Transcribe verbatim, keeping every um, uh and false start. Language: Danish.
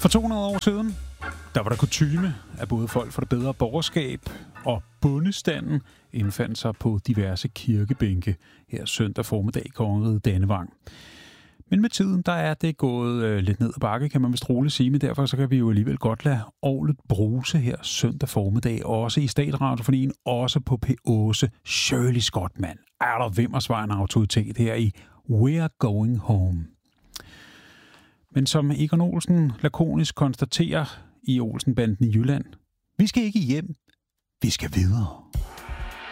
For to hundrede år siden, der var der kutyme, at både folk fra det bedre borgerskab og bondestanden indfandt sig på diverse kirkebænke her søndag formiddag i kongeriget Dannevang. Men med tiden, der er det gået øh, lidt ned ad bakke, kan man vist roligt sige, men derfor så kan vi jo alligevel godt lade orglet bruse her søndag formiddag, også i Statsradiofonien, også på P Åse. Shirley Scottman, er der vimmersvej en autoritet her i We're Going Home. Men som Egon Olsen lakonisk konstaterer i Olsenbanden i Jylland, vi skal ikke hjem, vi skal videre.